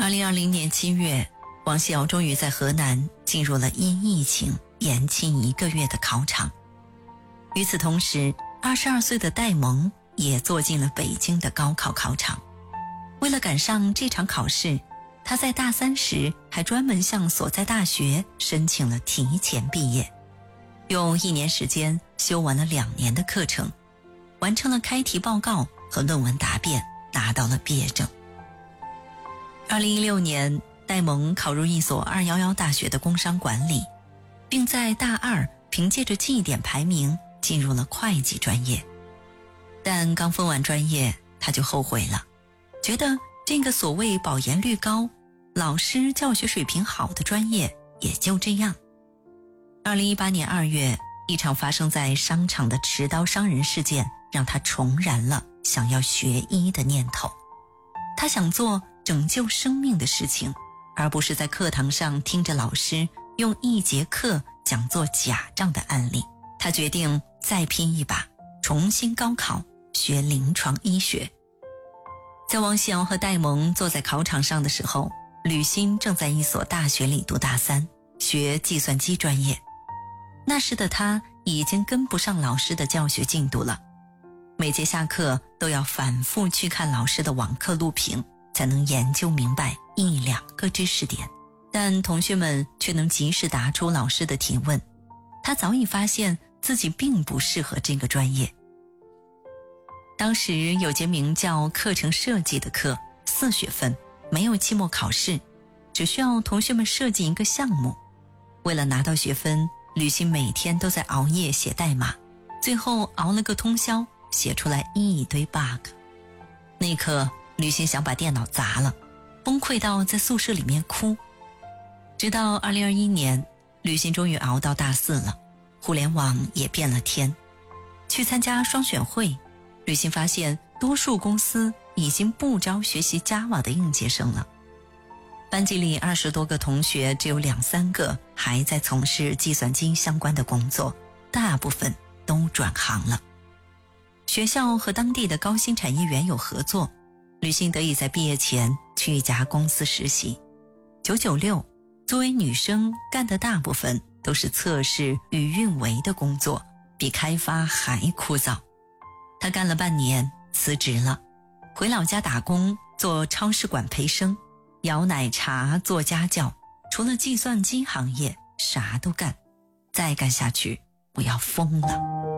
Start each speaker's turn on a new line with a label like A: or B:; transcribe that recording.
A: 2020年7月，王希尧终于在河南进入了因疫情延期1个月的考场。与此同时，22岁的戴蒙也坐进了北京的高考考场。为了赶上这场考试，他在大3时还专门向所在大学申请了提前毕业，用1年时间修完了2年的课程，完成了开题报告和论文答辩，拿到了毕业证。2016年，戴蒙考入一所211大学的工商管理，并在大2凭借着绩点排名进入了会计专业。但刚分完专业，他就后悔了，觉得这个所谓保研率高、老师教学水平好的专业也就这样。2018年2月，一场发生在商场的持刀伤人事件让他重燃了想要学医的念头。他想做拯救生命的事情，而不是在课堂上听着老师用1节课讲做假账的案例。他决定再拼一把，重新高考学临床医学。在王希尧和戴蒙坐在考场上的时候，吕欣正在一所大学里读大3，学计算机专业。那时的他已经跟不上老师的教学进度了，每节下课都要反复去看老师的网课录屏，才能研究明白1、2个知识点。但同学们却能及时答出老师的提问，他早已发现自己并不适合这个专业。当时有节名叫课程设计的课，4学分，没有期末考试，只需要同学们设计一个项目。为了拿到学分，吕欣每天都在熬夜写代码，最后熬了个通宵，写出来一堆 bug。 那刻吕欣想把电脑砸了，崩溃到在宿舍里面哭。直到2021年，吕欣终于熬到大4了，互联网也变了天。去参加双选会，吕欣发现多数公司已经不招学习 Java 的应届生了。班级里20多个同学，只有2、3个还在从事计算机相关的工作，大部分都转行了。学校和当地的高新产业园有合作，吕欣得以在毕业前去一家公司实习。996，作为女生干的大部分都是测试与运维的工作，比开发还枯燥。她干了半年辞职了，回老家打工，做超市管培生，摇奶茶，做家教，除了计算机行业啥都干。再干下去我要疯了。